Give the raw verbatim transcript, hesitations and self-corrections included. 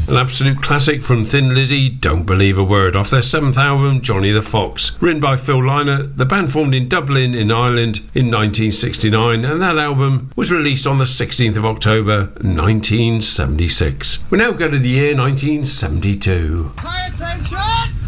An absolute classic from Thin Lizzy, Don't Believe a Word, off their seventh album, Johnny the Fox. Written by Phil Lynott, the band formed in Dublin in Ireland in nineteen sixty-nine, and that album was released on the sixteenth of October nineteen seventy-six. We now go to the year nineteen seventy-two. Pay attention!